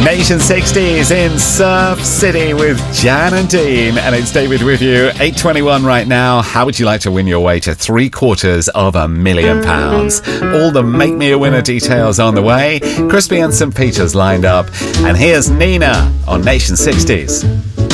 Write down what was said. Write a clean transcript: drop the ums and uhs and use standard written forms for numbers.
Nation 60s in Surf City with Jan and Dean, and it's David with you. 8:21 right now. How would you like to win your way to £750,000? All the Make Me a Winner details on the way. Crispy and St. Peter's lined up, and here's Nina on Nation 60s.